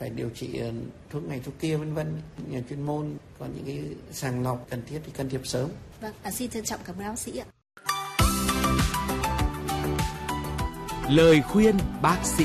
phải điều trị thuốc này thuốc kia vân vân, nhà chuyên môn có những cái sàng lọc cần thiết thì can thiệp sớm. Vâng, xin trân trọng cảm ơn bác sĩ ạ. Lời khuyên bác sĩ.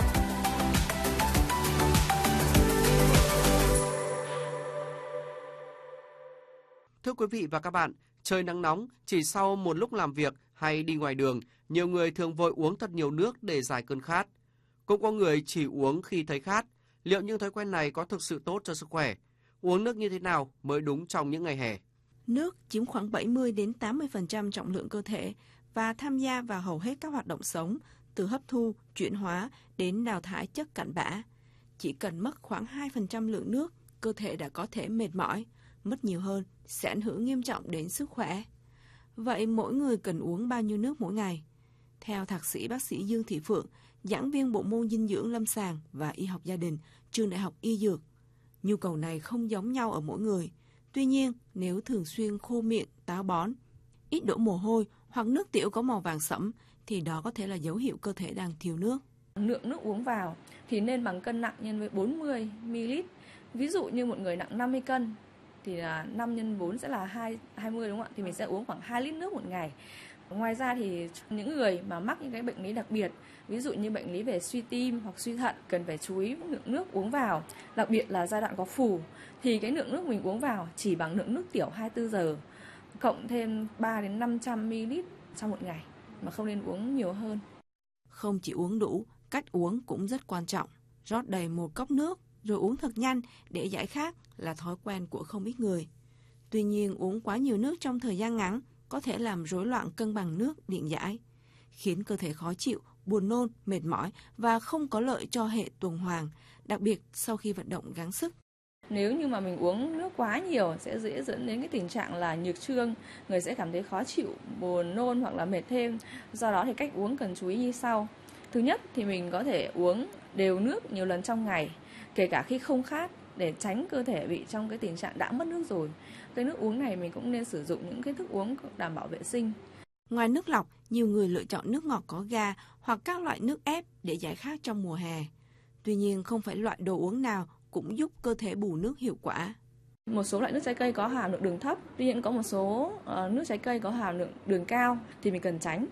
Thưa quý vị và các bạn, trời nắng nóng, chỉ sau một lúc làm việc hay đi ngoài đường, nhiều người thường vội uống thật nhiều nước để giải cơn khát. Cũng có người chỉ uống khi thấy khát. Liệu những thói quen này có thực sự tốt cho sức khỏe? Uống nước như thế nào mới đúng trong những ngày hè? Nước chiếm khoảng 70 đến 80% trọng lượng cơ thể và tham gia vào hầu hết các hoạt động sống, từ hấp thu, chuyển hóa đến đào thải chất cặn bã. Chỉ cần mất khoảng 2% lượng nước, cơ thể đã có thể mệt mỏi, mất nhiều hơn sẽ ảnh hưởng nghiêm trọng đến sức khỏe. Vậy mỗi người cần uống bao nhiêu nước mỗi ngày? Theo thạc sĩ bác sĩ Dương Thị Phượng, giảng viên bộ môn dinh dưỡng lâm sàng và y học gia đình, trường Đại học Y Dược, nhu cầu này không giống nhau ở mỗi người. Tuy nhiên, nếu thường xuyên khô miệng, táo bón, ít đổ mồ hôi hoặc nước tiểu có màu vàng sẫm thì đó có thể là dấu hiệu cơ thể đang thiếu nước. Lượng nước uống vào thì nên bằng cân nặng nhân với 40 ml. Ví dụ như một người nặng 50 cân thì là 5 x 4 sẽ là 20 đúng không ạ? Thì mình sẽ uống khoảng 2 lít nước một ngày. Ngoài ra thì những người mà mắc những cái bệnh lý đặc biệt, ví dụ như bệnh lý về suy tim hoặc suy thận, cần phải chú ý lượng nước uống vào, đặc biệt là giai đoạn có phù thì cái lượng nước mình uống vào chỉ bằng lượng nước tiểu 24 giờ cộng thêm 3 đến 500 ml trong một ngày, mà không nên uống nhiều hơn. Không chỉ uống đủ, cách uống cũng rất quan trọng. Rót đầy một cốc nước rồi uống thật nhanh để giải khát là thói quen của không ít người. Tuy nhiên, uống quá nhiều nước trong thời gian ngắn có thể làm rối loạn cân bằng nước điện giải, khiến cơ thể khó chịu, buồn nôn, mệt mỏi và không có lợi cho hệ tuần hoàn, đặc biệt sau khi vận động gắng sức. Nếu như mà mình uống nước quá nhiều sẽ dễ dẫn đến cái tình trạng là nhược chương, người sẽ cảm thấy khó chịu, buồn nôn hoặc là mệt thêm. Do đó thì cách uống cần chú ý như sau. Thứ nhất thì mình có thể uống đều nước nhiều lần trong ngày, kể cả khi không khát, để tránh cơ thể bị trong cái tình trạng đã mất nước rồi. Cái nước uống này mình cũng nên sử dụng những cái thức uống đảm bảo vệ sinh. Ngoài nước lọc, nhiều người lựa chọn nước ngọt có ga hoặc các loại nước ép để giải khát trong mùa hè. Tuy nhiên, không phải loại đồ uống nào cũng giúp cơ thể bù nước hiệu quả. Một số loại nước trái cây có hàm lượng đường thấp, tuy nhiên có một số nước trái cây có hàm lượng đường cao thì mình cần tránh.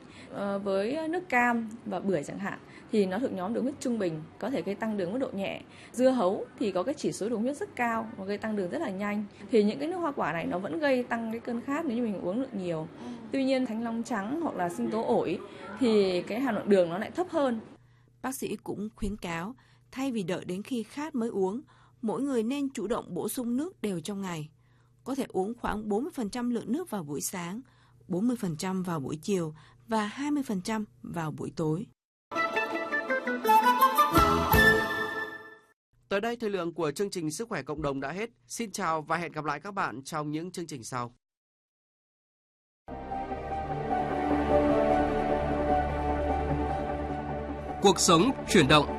Với nước cam và bưởi chẳng hạn thì nó thuộc nhóm đường huyết trung bình, có thể gây tăng đường mức độ nhẹ. Dưa hấu thì có cái chỉ số đường huyết rất cao và gây tăng đường rất là nhanh. Thì những cái nước hoa quả này nó vẫn gây tăng cái cơn khát nếu như mình uống lượng nhiều. Tuy nhiên thanh long trắng hoặc là sinh tố ổi thì cái hàm lượng đường nó lại thấp hơn. Bác sĩ cũng khuyến cáo thay vì đợi đến khi khát mới uống, mỗi người nên chủ động bổ sung nước đều trong ngày. Có thể uống khoảng 40% lượng nước vào buổi sáng, 40% vào buổi chiều và 20% vào buổi tối. Tới đây thời lượng của chương trình Sức khỏe cộng đồng đã hết. Xin chào và hẹn gặp lại các bạn trong những chương trình sau. Cuộc sống chuyển động.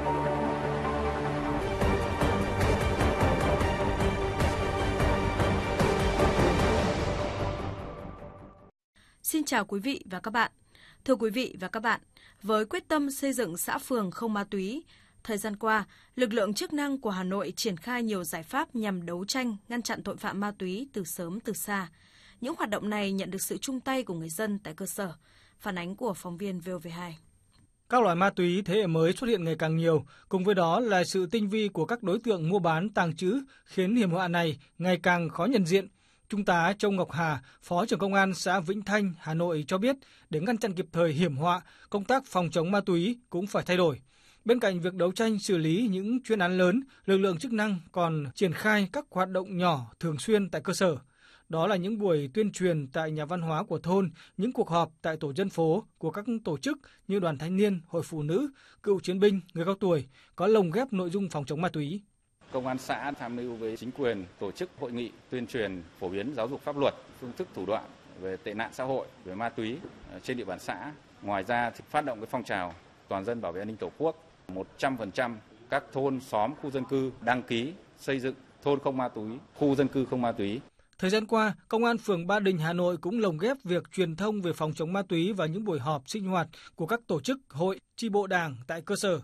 Xin chào quý vị và các bạn. Thưa quý vị và các bạn, với quyết tâm xây dựng xã phường không ma túy, thời gian qua, lực lượng chức năng của Hà Nội triển khai nhiều giải pháp nhằm đấu tranh, ngăn chặn tội phạm ma túy từ sớm từ xa. Những hoạt động này nhận được sự chung tay của người dân tại cơ sở. Phản ánh của phóng viên VOV2. Các loại ma túy thế hệ mới xuất hiện ngày càng nhiều, cùng với đó là sự tinh vi của các đối tượng mua bán, tàng trữ khiến hiểm họa này ngày càng khó nhận diện. Trung tá Châu Ngọc Hà, Phó trưởng Công an xã Vĩnh Thanh, Hà Nội cho biết, để ngăn chặn kịp thời hiểm họa, công tác phòng chống ma túy cũng phải thay đổi. Bên cạnh việc đấu tranh xử lý những chuyên án lớn, lực lượng chức năng còn triển khai các hoạt động nhỏ thường xuyên tại cơ sở. Đó là những buổi tuyên truyền tại nhà văn hóa của thôn, những cuộc họp tại tổ dân phố của các tổ chức như đoàn thanh niên, hội phụ nữ, cựu chiến binh, người cao tuổi, có lồng ghép nội dung phòng chống ma túy. Công an xã tham mưu với chính quyền tổ chức hội nghị tuyên truyền phổ biến giáo dục pháp luật, phương thức thủ đoạn về tệ nạn xã hội, về ma túy trên địa bàn xã. Ngoài ra thì phát động cái phong trào toàn dân bảo vệ an ninh Tổ quốc, 100% các thôn, xóm, khu dân cư đăng ký xây dựng thôn không ma túy, khu dân cư không ma túy. Thời gian qua, Công an phường Ba Đình, Hà Nội cũng lồng ghép việc truyền thông về phòng chống ma túy vào những buổi họp sinh hoạt của các tổ chức, hội, chi bộ đảng tại cơ sở.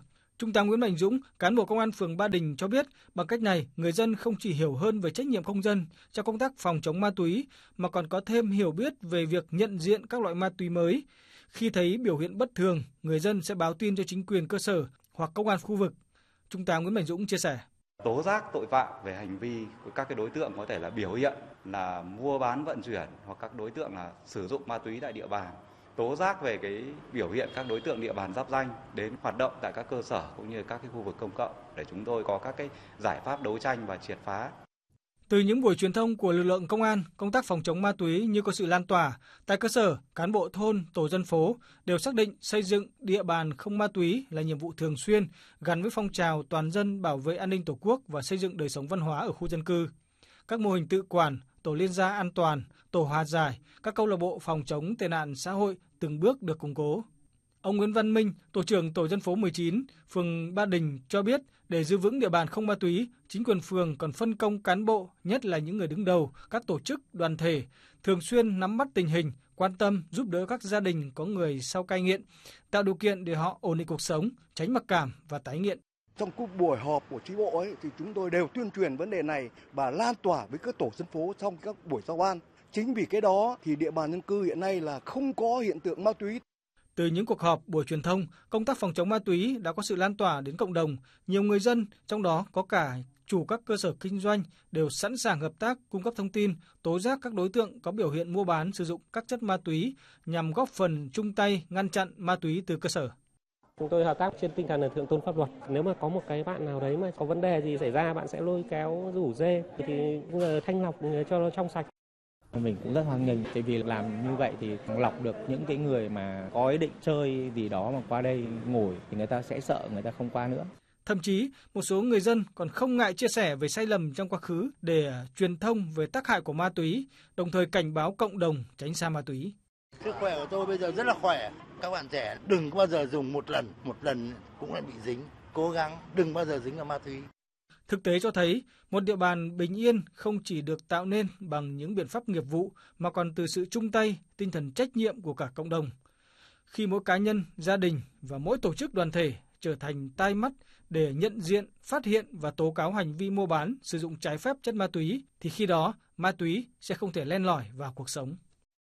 Trung tá Nguyễn Mạnh Dũng, cán bộ công an phường Ba Đình cho biết, bằng cách này, người dân không chỉ hiểu hơn về trách nhiệm công dân trong công tác phòng chống ma túy, mà còn có thêm hiểu biết về việc nhận diện các loại ma túy mới. Khi thấy biểu hiện bất thường, người dân sẽ báo tin cho chính quyền cơ sở hoặc công an khu vực. Trung tá Nguyễn Mạnh Dũng chia sẻ. Tố giác tội phạm về hành vi của các cái đối tượng có thể là biểu hiện là mua bán vận chuyển hoặc các đối tượng là sử dụng ma túy tại địa bàn. Tố giác về cái biểu hiện các đối tượng địa bàn giáp ranh đến hoạt động tại các cơ sở cũng như các cái khu vực công cộng để chúng tôi có các cái giải pháp đấu tranh và triệt phá. Từ những buổi truyền thông của lực lượng công an, công tác phòng chống ma túy như có sự lan tỏa. Tại cơ sở, cán bộ thôn, tổ dân phố đều xác định xây dựng địa bàn không ma túy là nhiệm vụ thường xuyên, gắn với phong trào toàn dân bảo vệ an ninh Tổ quốc và xây dựng đời sống văn hóa ở khu dân cư. Các mô hình tự quản, tổ liên gia an toàn, tổ hòa giải, các câu lạc bộ phòng chống tệ nạn xã hội từng bước được củng cố. Ông Nguyễn Văn Minh, tổ trưởng tổ dân phố 19, phường Ba Đình cho biết để giữ vững địa bàn không ma túy, chính quyền phường còn phân công cán bộ, nhất là những người đứng đầu, các tổ chức, đoàn thể, thường xuyên nắm bắt tình hình, quan tâm, giúp đỡ các gia đình có người sau cai nghiện, tạo điều kiện để họ ổn định cuộc sống, tránh mặc cảm và tái nghiện. Trong các buổi họp của chi bộ thì chúng tôi đều tuyên truyền vấn đề này và lan tỏa với các tổ dân phố trong các buổi giao ban. Chính vì cái đó thì địa bàn dân cư hiện nay là không có hiện tượng ma túy. Từ những cuộc họp, buổi truyền thông, công tác phòng chống ma túy đã có sự lan tỏa đến cộng đồng. Nhiều người dân, trong đó có cả chủ các cơ sở kinh doanh, đều sẵn sàng hợp tác, cung cấp thông tin, tố giác các đối tượng có biểu hiện mua bán, sử dụng các chất ma túy nhằm góp phần chung tay ngăn chặn ma túy từ cơ sở. Chúng tôi hợp tác trên tinh thần là thượng tôn pháp luật. Nếu mà có một cái bạn nào đấy mà có vấn đề gì xảy ra, bạn sẽ lôi kéo rủ rê thì thanh lọc cho nó trong sạch. Mình cũng rất hoan nghênh, tại vì làm như vậy thì lọc được những cái người mà có ý định chơi gì đó mà qua đây ngồi thì người ta sẽ sợ, người ta không qua nữa. Thậm chí, một số người dân còn không ngại chia sẻ về sai lầm trong quá khứ để truyền thông về tác hại của ma túy, đồng thời cảnh báo cộng đồng tránh xa ma túy. Sức khỏe của tôi bây giờ rất là khỏe. Các bạn trẻ đừng bao giờ dùng một lần cũng lại bị dính. Cố gắng đừng bao giờ dính vào ma túy. Thực tế cho thấy, một địa bàn bình yên không chỉ được tạo nên bằng những biện pháp nghiệp vụ mà còn từ sự chung tay, tinh thần trách nhiệm của cả cộng đồng. Khi mỗi cá nhân, gia đình và mỗi tổ chức đoàn thể trở thành tai mắt để nhận diện, phát hiện và tố cáo hành vi mua bán, sử dụng trái phép chất ma túy, thì khi đó ma túy sẽ không thể len lỏi vào cuộc sống.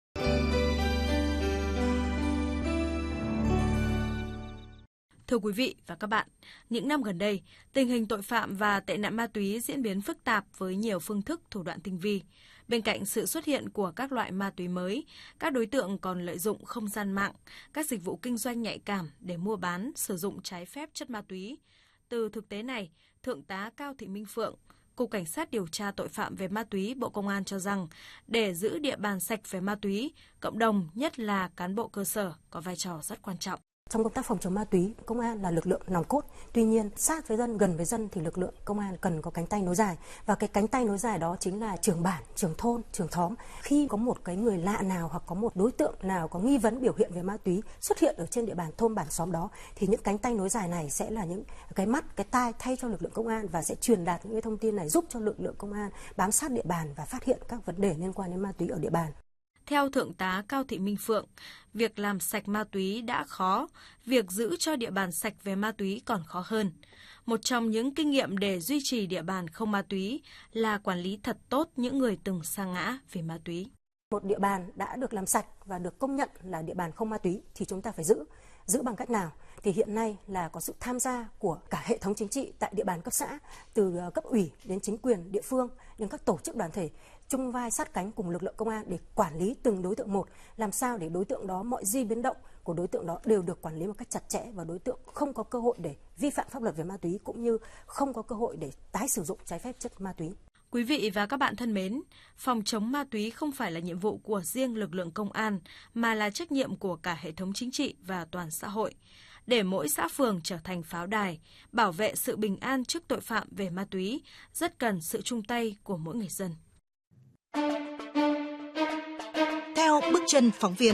Thưa quý vị và các bạn, những năm gần đây, tình hình tội phạm và tệ nạn ma túy diễn biến phức tạp với nhiều phương thức thủ đoạn tinh vi. Bên cạnh sự xuất hiện của các loại ma túy mới, các đối tượng còn lợi dụng không gian mạng, các dịch vụ kinh doanh nhạy cảm để mua bán, sử dụng trái phép chất ma túy. Từ thực tế này, Thượng tá Cao Thị Minh Phượng, Cục Cảnh sát điều tra tội phạm về ma túy Bộ Công an cho rằng, để giữ địa bàn sạch về ma túy, cộng đồng, nhất là cán bộ cơ sở, có vai trò rất quan trọng. Trong công tác phòng chống ma túy, công an là lực lượng nòng cốt. Tuy nhiên, sát với dân, gần với dân thì lực lượng công an cần có cánh tay nối dài. Và cái cánh tay nối dài đó chính là trưởng bản, trưởng thôn, trưởng xóm. Khi có một cái người lạ nào hoặc có một đối tượng nào có nghi vấn biểu hiện về ma túy xuất hiện ở trên địa bàn thôn bản xóm đó, thì những cánh tay nối dài này sẽ là những cái mắt, cái tai thay cho lực lượng công an và sẽ truyền đạt những cái thông tin này giúp cho lực lượng công an bám sát địa bàn và phát hiện các vấn đề liên quan đến ma túy ở địa bàn. Theo Thượng tá Cao Thị Minh Phượng, việc làm sạch ma túy đã khó, việc giữ cho địa bàn sạch về ma túy còn khó hơn. Một trong những kinh nghiệm để duy trì địa bàn không ma túy là quản lý thật tốt những người từng sa ngã về ma túy. Một địa bàn đã được làm sạch và được công nhận là địa bàn không ma túy thì chúng ta phải giữ. Giữ bằng cách nào? Thì hiện nay là có sự tham gia của cả hệ thống chính trị tại địa bàn cấp xã, từ cấp ủy đến chính quyền địa phương, đến các tổ chức đoàn thể, chung vai sát cánh cùng lực lượng công an để quản lý từng đối tượng một, làm sao để đối tượng đó, mọi di biến động của đối tượng đó đều được quản lý một cách chặt chẽ và đối tượng không có cơ hội để vi phạm pháp luật về ma túy cũng như không có cơ hội để tái sử dụng trái phép chất ma túy. Quý vị và các bạn thân mến, phòng chống ma túy không phải là nhiệm vụ của riêng lực lượng công an mà là trách nhiệm của cả hệ thống chính trị và toàn xã hội. Để mỗi xã phường trở thành pháo đài, bảo vệ sự bình an trước tội phạm về ma túy, rất cần sự chung tay của mỗi người dân. Theo bước chân phóng viên.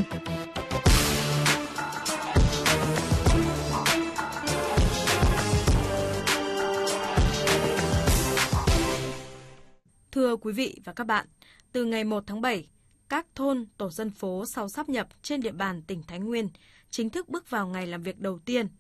Thưa quý vị và các bạn, từ ngày 1 tháng 7, các thôn, tổ dân phố sau sáp nhập trên địa bàn tỉnh Thái Nguyên chính thức bước vào ngày làm việc đầu tiên.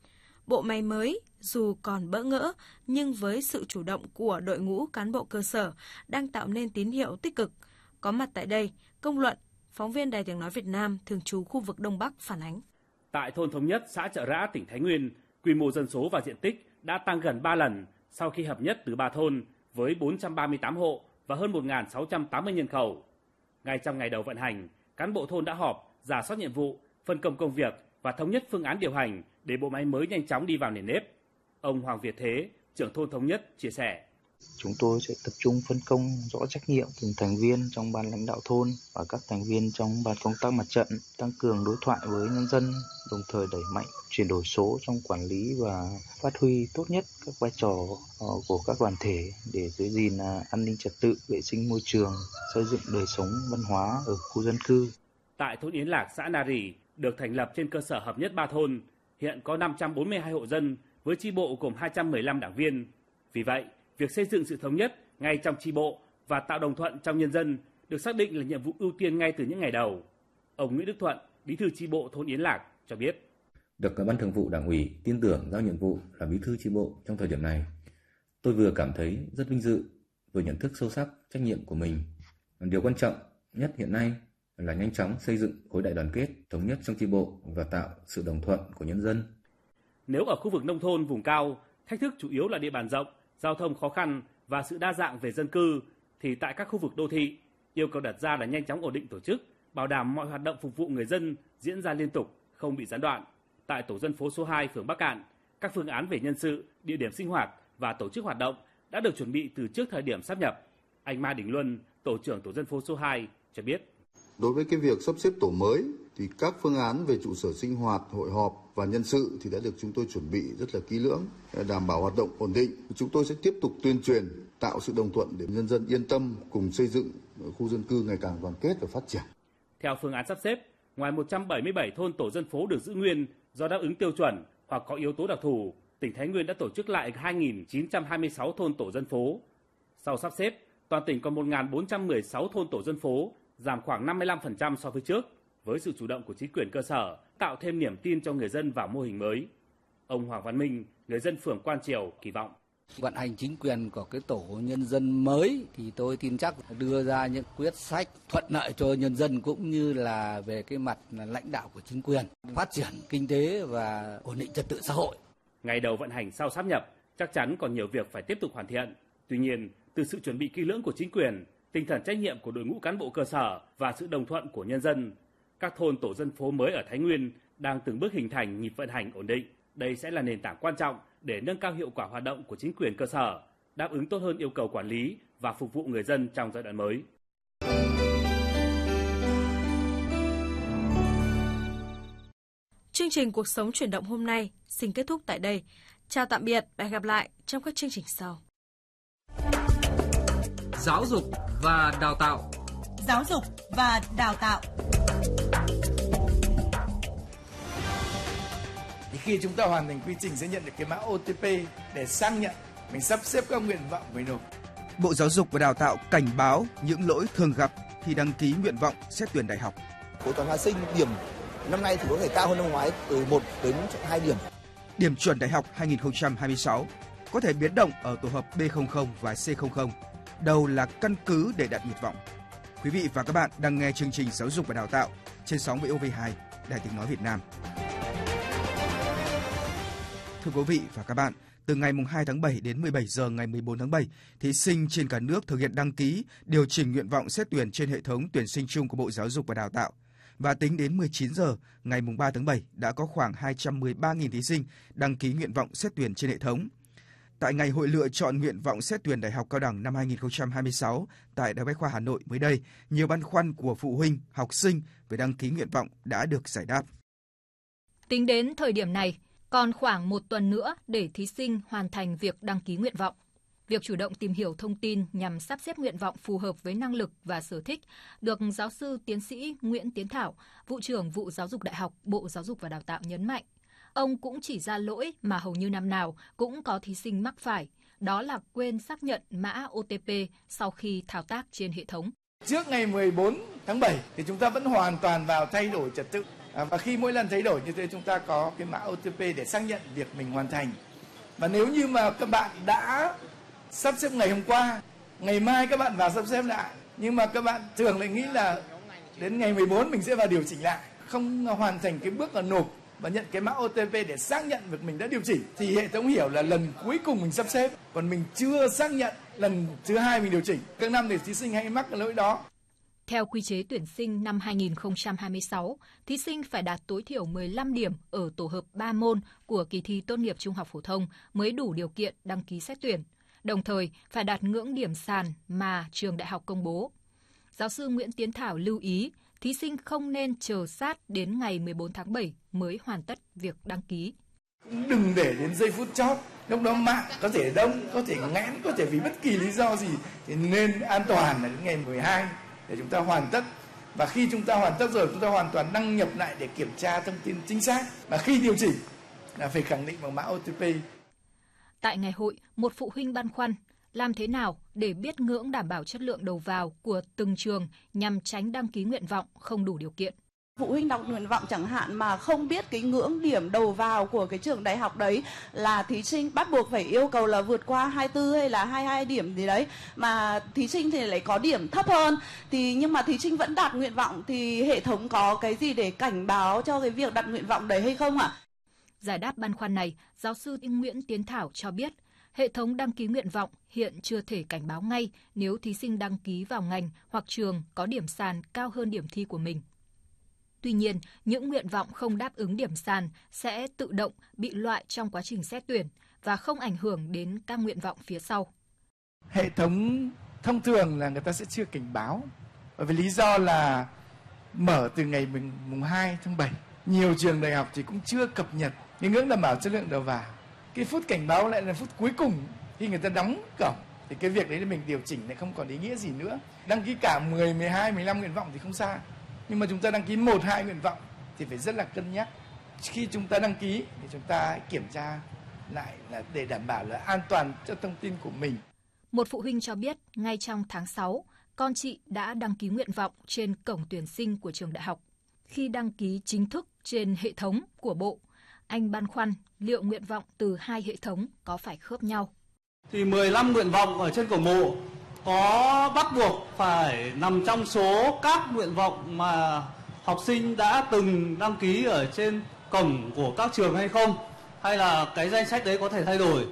bộ máy mới dù còn bỡ ngỡ nhưng với sự chủ động của đội ngũ cán bộ cơ sở đang tạo nên tín hiệu tích cực. Có mặt tại đây, Công Luận, phóng viên Đài Tiếng nói Việt Nam thường trú khu vực Đông Bắc phản ánh. Tại thôn Thống Nhất, xã Chợ Rã, tỉnh Thái Nguyên, quy mô dân số và diện tích đã tăng gần 3 lần sau khi hợp nhất từ 3 thôn với 438 hộ và hơn 1.680 nhân khẩu. Ngay trong ngày đầu vận hành, cán bộ thôn đã họp, rà soát nhiệm vụ, phân công công việc và thống nhất phương án điều hành để bộ máy mới nhanh chóng đi vào nền nếp. Ông Hoàng Việt Thế, trưởng thôn Thống Nhất chia sẻ. Chúng tôi sẽ tập trung phân công rõ trách nhiệm từng thành viên trong ban lãnh đạo thôn và các thành viên trong ban công tác mặt trận, tăng cường đối thoại với nhân dân, đồng thời đẩy mạnh chuyển đổi số trong quản lý và phát huy tốt nhất các vai trò của các đoàn thể để giữ gìn an ninh trật tự, vệ sinh môi trường, xây dựng đời sống văn hóa ở khu dân cư. Tại thôn Yến Lạc, xã Na Rì, được thành lập trên cơ sở hợp nhất 3 thôn, hiện có 542 hộ dân với chi bộ gồm 215 đảng viên. Vì vậy, việc xây dựng sự thống nhất ngay trong chi bộ và tạo đồng thuận trong nhân dân được xác định là nhiệm vụ ưu tiên ngay từ những ngày đầu. Ông Nguyễn Đức Thuận, bí thư chi bộ thôn Yến Lạc cho biết. Được Ban Thường vụ Đảng ủy tin tưởng giao nhiệm vụ là bí thư chi bộ trong thời điểm này, tôi vừa cảm thấy rất vinh dự, vừa nhận thức sâu sắc trách nhiệm của mình. Điều quan trọng nhất hiện nay là nhanh chóng xây dựng khối đại đoàn kết thống nhất trong chi bộ và tạo sự đồng thuận của nhân dân. Nếu ở khu vực nông thôn vùng cao, thách thức chủ yếu là địa bàn rộng, giao thông khó khăn và sự đa dạng về dân cư, thì tại các khu vực đô thị, yêu cầu đặt ra là nhanh chóng ổn định tổ chức, bảo đảm mọi hoạt động phục vụ người dân diễn ra liên tục, không bị gián đoạn. Tại tổ dân phố số 2 phường Bắc Cạn, các phương án về nhân sự, địa điểm sinh hoạt và tổ chức hoạt động đã được chuẩn bị từ trước thời điểm sáp nhập. Anh Ma Đình Luân, tổ trưởng tổ dân phố số 2 cho biết. Đối với cái việc sắp xếp tổ mới thì các phương án về trụ sở sinh hoạt, hội họp và nhân sự thì đã được chúng tôi chuẩn bị rất là kỹ lưỡng, đảm bảo hoạt động ổn định. Chúng tôi sẽ tiếp tục tuyên truyền, tạo sự đồng thuận để nhân dân yên tâm cùng xây dựng khu dân cư ngày càng đoàn kết và phát triển. Theo phương án sắp xếp, ngoài 177 thôn tổ dân phố được giữ nguyên do đáp ứng tiêu chuẩn hoặc có yếu tố đặc thù, tỉnh Thái Nguyên đã tổ chức lại 2.926 thôn tổ dân phố. Sau sắp xếp, toàn tỉnh còn 1.416 thôn tổ dân phố, giảm khoảng 55% so với trước, với sự chủ động của chính quyền cơ sở, tạo thêm niềm tin cho người dân vào mô hình mới. Ông Hoàng Văn Minh, người dân phường Quan Triều kỳ vọng. Vận hành chính quyền của cái tổ nhân dân mới thì tôi tin chắc đưa ra những quyết sách thuận lợi cho nhân dân cũng như là về cái mặt lãnh đạo của chính quyền, phát triển kinh tế và ổn định trật tự xã hội. Ngày đầu vận hành sau sáp nhập, chắc chắn còn nhiều việc phải tiếp tục hoàn thiện. Tuy nhiên, từ sự chuẩn bị kỹ lưỡng của chính quyền, tinh thần trách nhiệm của đội ngũ cán bộ cơ sở và sự đồng thuận của nhân dân, các thôn tổ dân phố mới ở Thái Nguyên đang từng bước hình thành nhịp vận hành ổn định. Đây sẽ là nền tảng quan trọng để nâng cao hiệu quả hoạt động của chính quyền cơ sở, đáp ứng tốt hơn yêu cầu quản lý và phục vụ người dân trong giai đoạn mới. Chương trình Cuộc sống chuyển động hôm nay xin kết thúc tại đây. Chào tạm biệt và hẹn gặp lại trong các chương trình sau. Giáo dục và đào tạo. Giáo dục và đào tạo. Thì khi chúng ta hoàn thành quy trình sẽ nhận được cái mã OTP để xác nhận mình sắp xếp các nguyện vọng mới nộp. Bộ Giáo dục và Đào tạo cảnh báo những lỗi thường gặp khi đăng ký nguyện vọng xét tuyển đại học. Khối toán hóa sinh điểm năm nay thì có thể cao hơn năm ngoái từ 1 đến 2 điểm. Điểm chuẩn đại học 2026 có thể biến động ở tổ hợp B00 và C00. Đâu là căn cứ để đặt nguyện vọng? Quý vị và các bạn đang nghe chương trình Giáo dục và Đào tạo trên sóng VOV2, Đài Tiếng nói Việt Nam. Thưa quý vị và các bạn, từ ngày 2 tháng 7 đến 17 giờ ngày 14 tháng 7, thí sinh trên cả nước thực hiện đăng ký, điều chỉnh nguyện vọng xét tuyển trên hệ thống tuyển sinh chung của Bộ Giáo dục và Đào tạo. Và tính đến 19 giờ ngày 3 tháng 7 đã có khoảng 213.000 thí sinh đăng ký nguyện vọng xét tuyển trên hệ thống. Tại ngày hội lựa chọn nguyện vọng xét tuyển Đại học Cao đẳng năm 2026 tại Đại học Bách khoa Hà Nội mới đây, nhiều băn khoăn của phụ huynh, học sinh về đăng ký nguyện vọng đã được giải đáp. Tính đến thời điểm này, còn khoảng 1 tuần nữa để thí sinh hoàn thành việc đăng ký nguyện vọng. Việc chủ động tìm hiểu thông tin nhằm sắp xếp nguyện vọng phù hợp với năng lực và sở thích được giáo sư tiến sĩ Nguyễn Tiến Thảo, vụ trưởng vụ Giáo dục Đại học, Bộ Giáo dục và Đào tạo nhấn mạnh. Ông cũng chỉ ra lỗi mà hầu như năm nào cũng có thí sinh mắc phải, đó là quên xác nhận mã OTP sau khi thao tác trên hệ thống. Trước ngày 14 tháng 7 thì chúng ta vẫn hoàn toàn vào thay đổi trật tự. Và khi mỗi lần thay đổi như thế chúng ta có cái mã OTP để xác nhận việc mình hoàn thành. Và nếu như mà các bạn đã sắp xếp ngày hôm qua, ngày mai các bạn vào sắp xếp lại, nhưng mà các bạn thường lại nghĩ là đến ngày 14 mình sẽ vào điều chỉnh lại, không hoàn thành cái bước là nộp và nhận cái mã OTP để xác nhận việc mình đã điều chỉnh, thì hệ thống hiểu là lần cuối cùng mình sắp xếp, còn mình chưa xác nhận lần thứ 2 mình điều chỉnh. Các năm thì thí sinh hay mắc cái lỗi đó. Theo quy chế tuyển sinh năm 2026, thí sinh phải đạt tối thiểu 15 điểm ở tổ hợp 3 môn của kỳ thi tốt nghiệp trung học phổ thông mới đủ điều kiện đăng ký xét tuyển, đồng thời phải đạt ngưỡng điểm sàn mà trường đại học công bố. Giáo sư Nguyễn Tiến Thảo lưu ý, thí sinh không nên chờ sát đến ngày 14 tháng 7 mới hoàn tất việc đăng ký. Đừng để đến giây phút chót, lúc đó mạng có thể đông, có thể ngẽn, có thể vì bất kỳ lý do gì, thì nên an toàn là đến ngày 12 để chúng ta hoàn tất. Và khi chúng ta hoàn tất rồi, chúng ta hoàn toàn đăng nhập lại để kiểm tra thông tin chính xác. Và khi điều chỉnh là phải khẳng định bằng mã OTP. Tại ngày hội, một phụ huynh băn khoăn làm thế nào để biết ngưỡng đảm bảo chất lượng đầu vào của từng trường nhằm tránh đăng ký nguyện vọng không đủ điều kiện. Phụ huynh đọc nguyện vọng chẳng hạn mà không biết cái ngưỡng điểm đầu vào của cái trường đại học đấy là thí sinh bắt buộc phải yêu cầu là vượt qua 24 hay là 22 điểm gì đấy, mà thí sinh thì lại có điểm thấp hơn, thì nhưng mà thí sinh vẫn đạt nguyện vọng, thì hệ thống có cái gì để cảnh báo cho cái việc đặt nguyện vọng đấy hay không ạ? Giải đáp băn khoăn này, giáo sư Nguyễn Tiến Thảo cho biết, hệ thống đăng ký nguyện vọng hiện chưa thể cảnh báo ngay nếu thí sinh đăng ký vào ngành hoặc trường có điểm sàn cao hơn điểm thi của mình. Tuy nhiên, những nguyện vọng không đáp ứng điểm sàn sẽ tự động bị loại trong quá trình xét tuyển và không ảnh hưởng đến các nguyện vọng phía sau. Hệ thống thông thường là người ta sẽ chưa cảnh báo, bởi vì lý do là mở từ ngày mùng 2 tháng 7. Nhiều trường đại học thì cũng chưa cập nhật cái ngưỡng đảm bảo chất lượng đầu vào. Cái phút cảnh báo lại là phút cuối cùng khi người ta đóng cổng, thì cái việc đấy là mình điều chỉnh lại không còn ý nghĩa gì nữa. Đăng ký cả 10, 12, 15 nguyện vọng thì không sao. Nhưng mà chúng ta đăng ký 1, 2 nguyện vọng thì phải rất là cân nhắc. Khi chúng ta đăng ký thì chúng ta kiểm tra lại là để đảm bảo là an toàn cho thông tin của mình. Một phụ huynh cho biết ngay trong tháng 6, con chị đã đăng ký nguyện vọng trên cổng tuyển sinh của trường đại học. Khi đăng ký chính thức trên hệ thống của Bộ, anh băn khoăn liệu nguyện vọng từ hai hệ thống có phải khớp nhau. Thì 15 nguyện vọng ở trên cổng Bộ có bắt buộc phải nằm trong số các nguyện vọng mà học sinh đã từng đăng ký ở trên cổng của các trường hay không? Hay là cái danh sách đấy có thể thay đổi?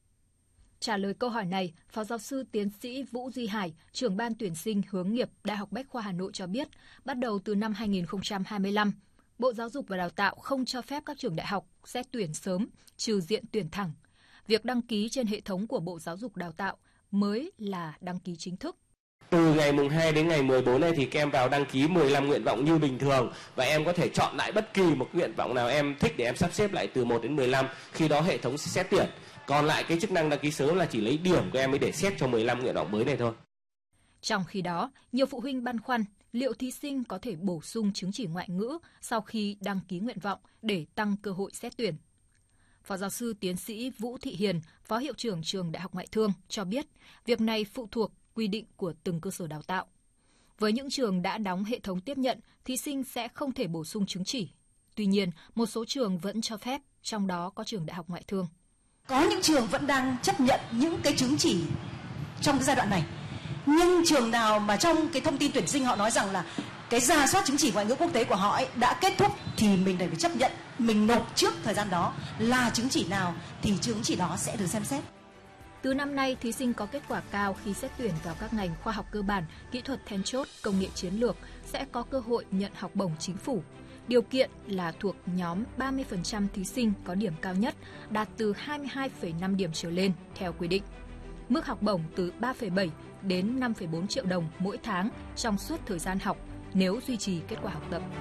Trả lời câu hỏi này, Phó Giáo sư Tiến sĩ Vũ Duy Hải, trưởng ban tuyển sinh hướng nghiệp Đại học Bách khoa Hà Nội cho biết, bắt đầu từ năm 2025, Bộ Giáo dục và Đào tạo không cho phép các trường đại học xét tuyển sớm, trừ diện tuyển thẳng. Việc đăng ký trên hệ thống của Bộ Giáo dục Đào tạo mới là đăng ký chính thức. Từ ngày mùng 2 đến ngày 14 này thì các em vào đăng ký 15 nguyện vọng như bình thường và em có thể chọn lại bất kỳ một nguyện vọng nào em thích để em sắp xếp lại từ 1 đến 15, khi đó hệ thống sẽ xét tuyển. Còn lại cái chức năng đăng ký sớm là chỉ lấy điểm của em mới để xét cho 15 nguyện vọng mới này thôi. Trong khi đó, nhiều phụ huynh băn khoăn liệu thí sinh có thể bổ sung chứng chỉ ngoại ngữ sau khi đăng ký nguyện vọng để tăng cơ hội xét tuyển. Phó Giáo sư Tiến sĩ Vũ Thị Hiền, Phó Hiệu trưởng Trường Đại học Ngoại thương cho biết, việc này phụ thuộc quy định của từng cơ sở đào tạo. Với những trường đã đóng hệ thống tiếp nhận, thí sinh sẽ không thể bổ sung chứng chỉ. Tuy nhiên, một số trường vẫn cho phép, trong đó có Trường Đại học Ngoại thương. Có những trường vẫn đang chấp nhận những cái chứng chỉ trong cái giai đoạn này. Nhưng trường nào mà trong cái thông tin tuyển sinh họ nói rằng là cái rà soát chứng chỉ ngoại ngữ quốc tế của họ đã kết thúc thì mình phải chấp nhận, mình nộp trước thời gian đó là chứng chỉ nào thì chứng chỉ đó sẽ được xem xét. Từ năm nay, thí sinh có kết quả cao khi xét tuyển vào các ngành khoa học cơ bản, kỹ thuật then chốt, công nghệ chiến lược sẽ có cơ hội nhận học bổng chính phủ. Điều kiện là thuộc nhóm 30% thí sinh có điểm cao nhất, đạt từ 22,5 điểm trở lên theo quy định. Mức học bổng từ 3,7 đến 5,4 triệu đồng mỗi tháng trong suốt thời gian học nếu duy trì kết quả học tập.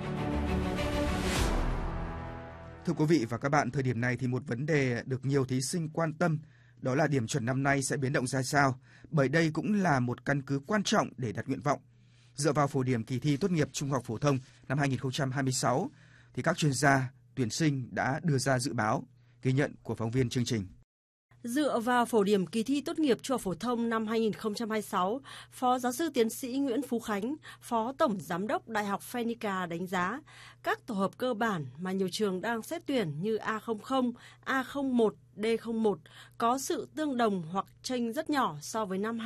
Thưa quý vị và các bạn, thời điểm này thì một vấn đề được nhiều thí sinh quan tâm đó là điểm chuẩn năm nay sẽ biến động ra sao, bởi đây cũng là một căn cứ quan trọng để đặt nguyện vọng. Dựa vào phổ điểm kỳ thi tốt nghiệp trung học phổ thông năm 2026, thì các chuyên gia tuyển sinh đã đưa ra dự báo, ghi nhận của phóng viên chương trình. Dựa vào phổ điểm kỳ thi tốt nghiệp trung học phổ thông năm 2026, Phó Giáo sư Tiến sĩ Nguyễn Phú Khánh, Phó Tổng Giám đốc Đại học Phenica đánh giá các tổ hợp cơ bản mà nhiều trường đang xét tuyển như A00, A01, D01 có sự tương đồng hoặc chênh rất nhỏ so với năm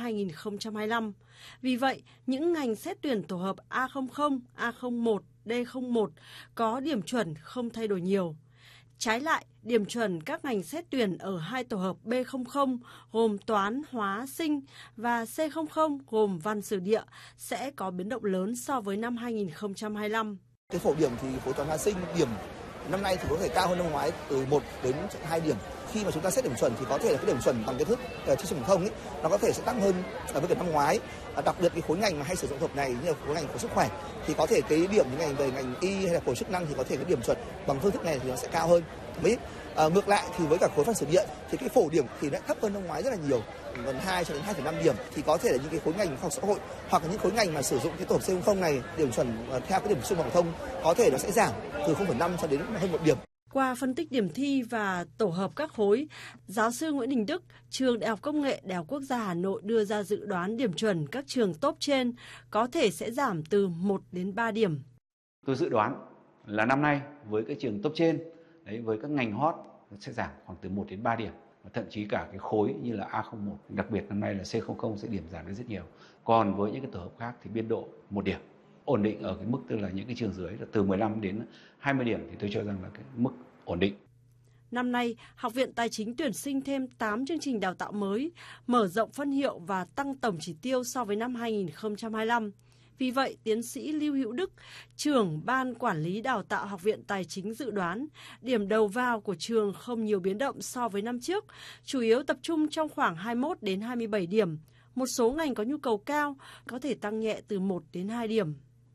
2025. Vì vậy, những ngành xét tuyển tổ hợp A00, A01, D01 có điểm chuẩn không thay đổi nhiều. Trái lại, điểm chuẩn các ngành xét tuyển ở hai tổ hợp B00 gồm toán, hóa, sinh và C00 gồm văn, sử, địa sẽ có biến động lớn so với năm 2025. Cái phổ điểm thì khối toán, hóa, sinh điểm năm nay thì có thể cao hơn năm ngoái từ 1 đến 2 điểm. Khi mà chúng ta xét điểm chuẩn thì có thể là cái điểm chuẩn bằng kiến thức thi trung phổ thông ấy, nó có thể sẽ tăng hơn với cả năm ngoái. Đặc biệt cái khối ngành mà hay sử dụng hợp này như là khối ngành của sức khỏe thì có thể cái điểm ngành về ngành y hay là phổi chức năng thì có thể cái điểm chuẩn bằng phương thức này thì nó sẽ cao hơn. Ngược lại thì với cả khối văn sử địa thì cái phổ điểm thì lại thấp hơn năm ngoái rất là nhiều, gần 2 cho đến 2,5 điểm. Thì có thể là những cái khối ngành khoa học xã hội hoặc là những khối ngành mà sử dụng cái tổ hợp C00 này, điểm chuẩn theo cái điểm trung phổ thông có thể nó sẽ giảm từ 0,5 cho đến hơn 1 điểm. Qua phân tích điểm thi và tổ hợp các khối, giáo sư Nguyễn Đình Đức, trường Đại học Công nghệ Đại học Quốc gia Hà Nội đưa ra dự đoán điểm chuẩn các trường top trên có thể sẽ giảm từ 1 đến 3 điểm. Tôi dự đoán là năm nay với các trường top trên, với các ngành hot sẽ giảm khoảng từ 1 đến 3 điểm. Và thậm chí cả cái khối như là A01, đặc biệt năm nay là C00 sẽ điểm giảm được rất nhiều. Còn với những cái tổ hợp khác thì biên độ 1 điểm. Ổn định ở cái mức tức là những cái trường dưới là từ 15 đến 20 điểm thì tôi cho rằng là cái mức ổn định. Năm nay, Học viện Tài chính tuyển sinh thêm 8 chương trình đào tạo mới, mở rộng phân hiệu và tăng tổng chỉ tiêu so với năm 2025. Vì vậy, tiến sĩ Lưu Hữu Đức, trưởng Ban Quản lý Đào tạo Học viện Tài chính dự đoán, điểm đầu vào của trường không nhiều biến động so với năm trước, chủ yếu tập trung trong khoảng 21 đến 27 điểm. Một số ngành có nhu cầu cao có thể tăng nhẹ từ 1 đến 2 điểm.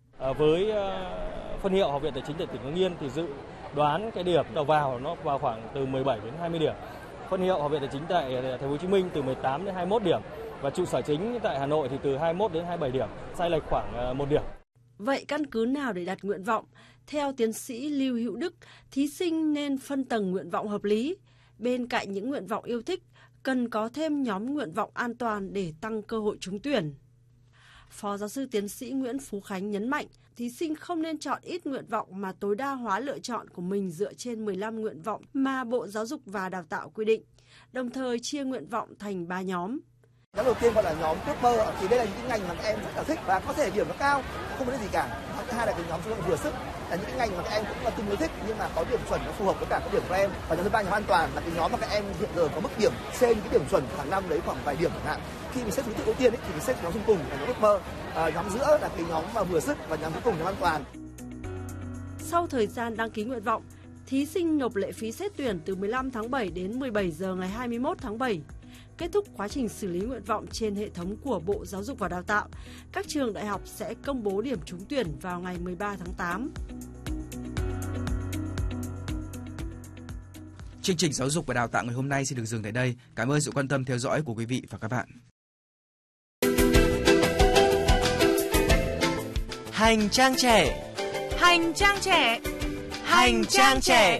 Với phân hiệu Học viện Tài chính tại tỉnh Hưng Yên thì dự đoán cái điểm đầu vào nó vào khoảng từ 17 đến 20 điểm. Phân hiệu Học viện Tài chính tại Thành phố Hồ Chí Minh từ 18 đến 21 điểm và trụ sở chính tại Hà Nội thì từ 21 đến 27 điểm, sai lệch khoảng 1 điểm. Vậy căn cứ nào để đặt nguyện vọng? Theo tiến sĩ Lưu Hữu Đức, thí sinh nên phân tầng nguyện vọng hợp lý. Bên cạnh những nguyện vọng yêu thích, cần có thêm nhóm nguyện vọng an toàn để tăng cơ hội trúng tuyển. Phó Giáo sư Tiến sĩ Nguyễn Phú Khánh nhấn mạnh, thí sinh không nên chọn ít nguyện vọng mà tối đa hóa lựa chọn của mình dựa trên 15 nguyện vọng mà Bộ Giáo dục và Đào tạo quy định, đồng thời chia nguyện vọng thành 3 nhóm. Nhóm đầu tiên gọi là nhóm ước mơ, thì đây là những ngành mà các em rất là thích và có thể điểm nó cao, không vấn đề gì cả. Thứ hai là cái nhóm chúng vừa sức, là những ngành mà các em cũng là tương đối thích nhưng mà có điểm chuẩn nó phù hợp với cả các điểm của em. Và nhóm thứ ba, nhóm an toàn, là cái nhóm mà các em hiện giờ có mức điểm trên cái điểm chuẩn hàng năm đấy khoảng vài điểm chẳng hạn. Khi mình xếp thứ tự ưu tiên thì mình xếp nhóm cuối cùng là nhóm ước mơ, nhóm giữa là cái nhóm mà vừa sức và nhóm cuối cùng nhóm an toàn. Sau thời gian đăng ký nguyện vọng, thí sinh nộp lệ phí xét tuyển từ 15 tháng 7 đến 17 giờ ngày 21 tháng 7. Kết thúc quá trình xử lý nguyện vọng trên hệ thống của Bộ Giáo dục và Đào tạo, các trường đại học sẽ công bố điểm trúng tuyển vào ngày 13 tháng 8. Chương trình Giáo dục và Đào tạo ngày hôm nay xin được dừng tại đây. Cảm ơn sự quan tâm theo dõi của quý vị và các bạn. Hành trang trẻ. Hành trang trẻ. Hành trang trẻ.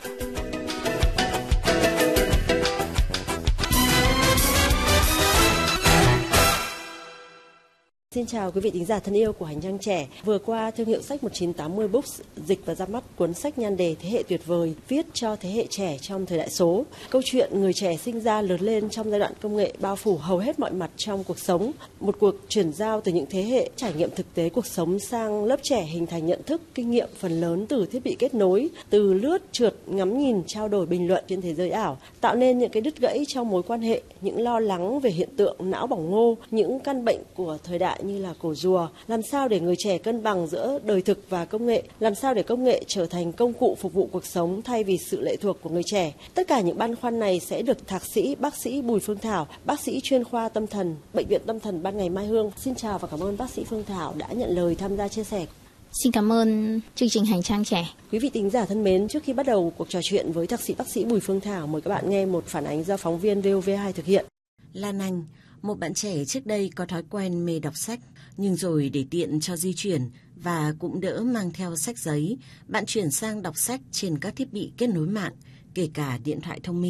Xin chào quý vị thính giả thân yêu của Hành trang trẻ. Vừa qua, thương hiệu sách 1980 Books dịch và ra mắt cuốn sách nhan đề Thế hệ tuyệt vời, viết cho thế hệ trẻ trong thời đại số. Câu chuyện người trẻ sinh ra lớn lên trong giai đoạn công nghệ bao phủ hầu hết mọi mặt trong cuộc sống. Một cuộc chuyển giao từ những thế hệ trải nghiệm thực tế cuộc sống sang lớp trẻ hình thành nhận thức, kinh nghiệm phần lớn từ thiết bị kết nối, từ lướt, trượt, ngắm nhìn, trao đổi bình luận trên thế giới ảo, tạo nên những cái đứt gãy trong mối quan hệ, những lo lắng về hiện tượng não bỏng ngô, những căn bệnh của thời đại như là cổ rùa. Làm sao để người trẻ cân bằng giữa đời thực và công nghệ? Làm sao để công nghệ trở thành công cụ phục vụ cuộc sống thay vì sự lệ thuộc của người trẻ? Tất cả những băn khoăn này sẽ được Thạc sĩ bác sĩ Bùi Phương Thảo, bác sĩ chuyên khoa tâm thần, Bệnh viện Tâm thần Ban Ngày Mai Hương. Xin chào và cảm ơn bác sĩ Phương Thảo đã nhận lời tham gia chia sẻ. Xin cảm ơn chương trình Hành trang trẻ. Quý vị thính giả thân mến, trước khi bắt đầu cuộc trò chuyện với Thạc sĩ bác sĩ Bùi Phương Thảo, mời các bạn nghe một phản ánh do phóng viên VOV2 thực hiện. Lan Anh, một bạn trẻ trước đây có thói quen mê đọc sách, nhưng rồi để tiện cho di chuyển và cũng đỡ mang theo sách giấy, bạn chuyển sang đọc sách trên các thiết bị kết nối mạng, kể cả điện thoại thông minh.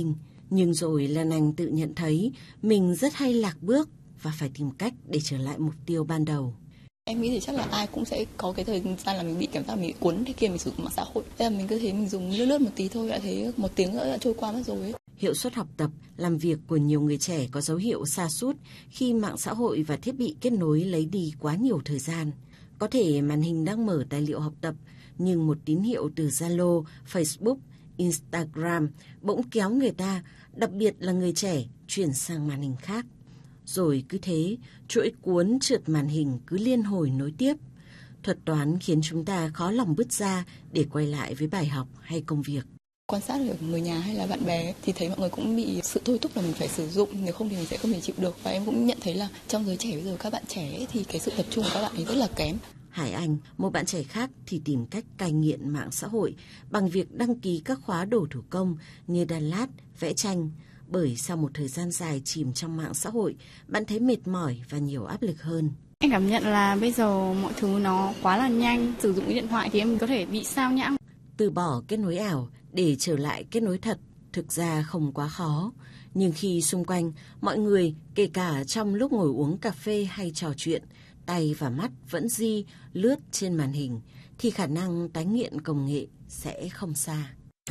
Nhưng rồi Lan Anh tự nhận thấy mình rất hay lạc bước và phải tìm cách để trở lại mục tiêu ban đầu. Em nghĩ thì chắc là ai cũng sẽ có cái thời gian là mình bị cảm giác mình bị cuốn thế kia, mình sử dụng mạng xã hội. Thế là mình cứ thế mình dùng lướt một tí thôi, đã thấy 1 tiếng nữa đã trôi qua mất rồi. Hiệu suất học tập, làm việc của nhiều người trẻ có dấu hiệu sa sút khi mạng xã hội và thiết bị kết nối lấy đi quá nhiều thời gian. Có thể màn hình đang mở tài liệu học tập, nhưng một tín hiệu từ Zalo, Facebook, Instagram bỗng kéo người ta, đặc biệt là người trẻ, chuyển sang màn hình khác. Rồi cứ thế, chuỗi cuốn trượt màn hình cứ liên hồi nối tiếp. Thuật toán khiến chúng ta khó lòng bứt ra để quay lại với bài học hay công việc. Quan sát ở người nhà hay là bạn bè thì thấy mọi người cũng bị sự thôi thúc là mình phải sử dụng, nếu không thì mình sẽ không thể chịu được. Và em cũng nhận thấy là trong giới trẻ bây giờ, các bạn trẻ thì cái sự tập trung của các bạn ấy rất là kém. Hải Anh, một bạn trẻ khác thì tìm cách cai nghiện mạng xã hội bằng việc đăng ký các khóa đồ thủ công như đan lát, vẽ tranh. Bởi sau một thời gian dài chìm trong mạng xã hội, bạn thấy mệt mỏi và nhiều áp lực hơn. Em cảm nhận là bây giờ mọi thứ nó quá là nhanh, sử dụng cái điện thoại thì em có thể bị sao nhãng. Từ bỏ kết nối ảo để trở lại kết nối thật thực ra không quá khó. Nhưng khi xung quanh, mọi người, kể cả trong lúc ngồi uống cà phê hay trò chuyện, tay và mắt vẫn lướt trên màn hình, thì khả năng tái nghiện công nghệ sẽ không xa.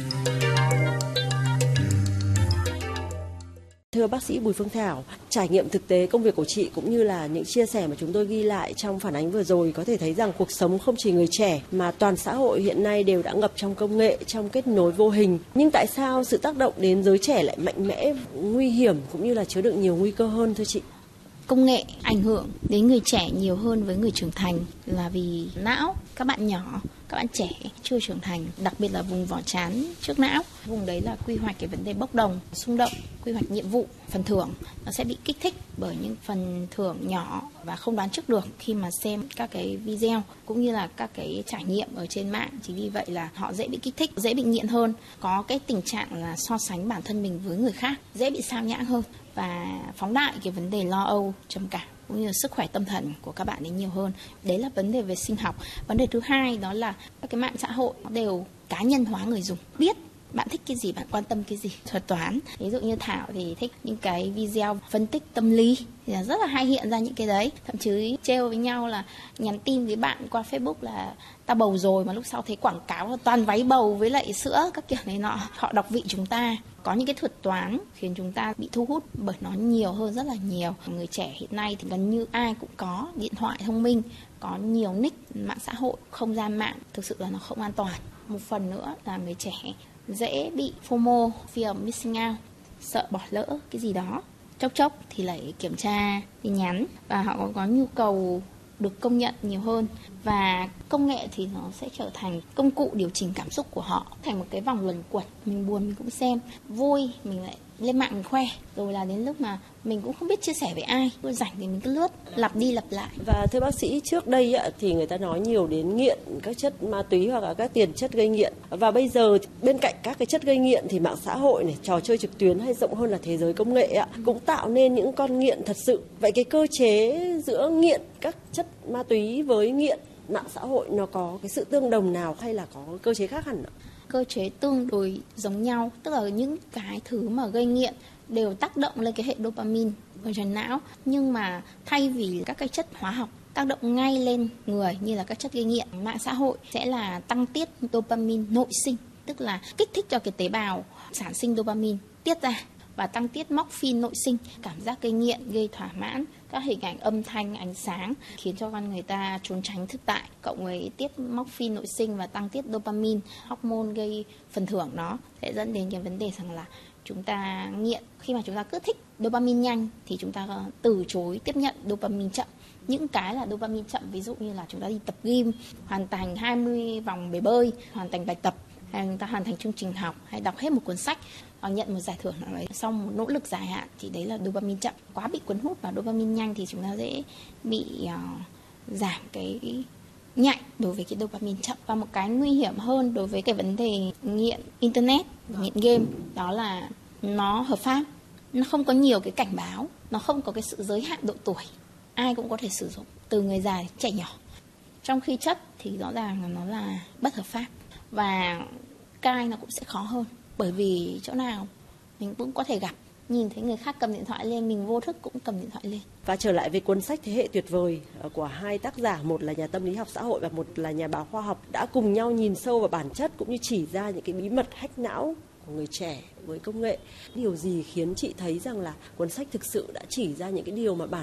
Thưa bác sĩ Bùi Phương Thảo, trải nghiệm thực tế công việc của chị cũng như là những chia sẻ mà chúng tôi ghi lại trong phản ánh vừa rồi có thể thấy rằng cuộc sống không chỉ người trẻ mà toàn xã hội hiện nay đều đã ngập trong công nghệ, trong kết nối vô hình. Nhưng tại sao sự tác động đến giới trẻ lại mạnh mẽ, nguy hiểm cũng như là chứa đựng nhiều nguy cơ hơn thưa chị? Công nghệ ảnh hưởng đến người trẻ nhiều hơn với người trưởng thành là vì não các bạn nhỏ, các bạn trẻ chưa trưởng thành, đặc biệt là vùng vỏ trán trước não. Vùng đấy là quy hoạch cái vấn đề bốc đồng, xung động, quy hoạch nhiệm vụ, phần thưởng. Nó sẽ bị kích thích bởi những phần thưởng nhỏ và không đoán trước được khi mà xem các cái video cũng như là các cái trải nghiệm ở trên mạng. Chính vì vậy là họ dễ bị kích thích, dễ bị nghiện hơn, có cái tình trạng là so sánh bản thân mình với người khác, dễ bị sao nhãng hơn và phóng đại cái vấn đề lo âu, trầm cảm cũng như là sức khỏe tâm thần của các bạn ấy nhiều hơn. Đấy là vấn đề về sinh học. Vấn đề thứ hai đó là các cái mạng xã hội đều cá nhân hóa người dùng, biết bạn thích cái gì, bạn quan tâm cái gì. Thuật toán, ví dụ như Thảo thì thích những cái video phân tích tâm lý thì là rất là hay hiện ra những cái đấy. Thậm chí trêu với nhau là nhắn tin với bạn qua Facebook là tao bầu rồi, mà lúc sau thấy quảng cáo là toàn váy bầu với lại sữa các kiểu này nọ. Họ đọc vị chúng ta. Có những cái thuật toán khiến chúng ta bị thu hút bởi nó nhiều hơn rất là nhiều. Người trẻ hiện nay thì gần như ai cũng có điện thoại thông minh, có nhiều nick mạng xã hội, không gian mạng thực sự là nó không an toàn. Một phần nữa là người trẻ dễ bị FOMO, fear of missing out, sợ bỏ lỡ cái gì đó. Chốc thì lại kiểm tra tin nhắn và họ có nhu cầu được công nhận nhiều hơn. Và công nghệ thì nó sẽ trở thành công cụ điều chỉnh cảm xúc của họ, thành một cái vòng luẩn quẩn. Mình buồn mình cũng xem, vui mình lại lên mạng mình khoe, rồi là đến lúc mà mình cũng không biết chia sẻ với ai, cứ rảnh thì mình cứ lướt, lặp đi lặp lại. Và thưa bác sĩ, trước đây thì người ta nói nhiều đến nghiện các chất ma túy hoặc là các tiền chất gây nghiện. Và bây giờ bên cạnh các cái chất gây nghiện thì mạng xã hội này, trò chơi trực tuyến hay rộng hơn là thế giới công nghệ cũng tạo nên những con nghiện thật sự. Vậy cái cơ chế giữa nghiện các chất ma túy với nghiện mạng xã hội nó có cái sự tương đồng nào hay là có cơ chế khác hẳn ạ? Cơ chế tương đối giống nhau, tức là những cái thứ mà gây nghiện đều tác động lên cái hệ dopamine ở trong não, nhưng mà thay vì các cái chất hóa học tác động ngay lên người như là các chất gây nghiện, mạng xã hội sẽ là tăng tiết dopamine nội sinh, tức là kích thích cho cái tế bào sản sinh dopamine tiết ra, và tăng tiết morphine nội sinh, cảm giác gây nghiện, gây thỏa mãn, các hình ảnh âm thanh, ánh sáng khiến cho con người ta trốn tránh thực tại, cộng với tiết morphine nội sinh và tăng tiết dopamine, hormone gây phần thưởng, nó sẽ dẫn đến cái vấn đề rằng là chúng ta nghiện. Khi mà chúng ta cứ thích dopamine nhanh thì chúng ta từ chối tiếp nhận dopamine chậm. Những cái là dopamine chậm, ví dụ như là chúng ta đi tập gym, hoàn thành 20 vòng bể bơi, hoàn thành bài tập, hay chúng ta hoàn thành chương trình học, hay đọc hết một cuốn sách hoặc nhận một giải thưởng nào đấy sau một nỗ lực dài hạn, thì đấy là dopamine chậm. Quá bị cuốn hút vào dopamine nhanh thì chúng ta dễ bị giảm cái nhạy đối với cái dopamine chậm. Và một cái nguy hiểm hơn đối với cái vấn đề nghiện internet, nghiện game, đó là nó hợp pháp, nó không có nhiều cái cảnh báo, nó không có cái sự giới hạn độ tuổi, ai cũng có thể sử dụng, từ người già đến trẻ nhỏ. Trong khi chất thì rõ ràng là nó là bất hợp pháp, và cai nó cũng sẽ khó hơn, bởi vì chỗ nào Mình cũng có thể gặp, nhìn thấy người khác cầm điện thoại lên, mình vô thức cũng cầm điện thoại lên. Và trở lại với cuốn sách Thế hệ tuyệt vời của hai tác giả, một là nhà tâm lý học xã hội và một là nhà báo khoa học, đã cùng nhau nhìn sâu vào bản chất cũng như chỉ ra những cái bí mật hack não của người trẻ với công nghệ. Điều gì khiến chị thấy rằng là cuốn sách thực sự đã chỉ ra những cái điều mà bản